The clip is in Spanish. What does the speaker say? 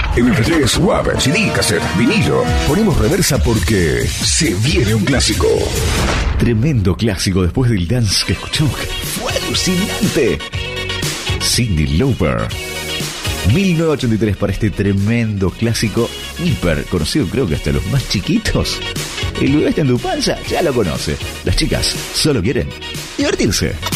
MP3, WAV, CD, cassette, vinilo. Ponemos reversa porque se viene un clásico. Tremendo clásico después del dance que escuchamos, que fue alucinante. Cyndi Lauper. 1983 para este tremendo clásico hiper conocido, creo que hasta los más chiquitos. El bebé está en tu panza, ya lo conoce. Las chicas solo quieren divertirse.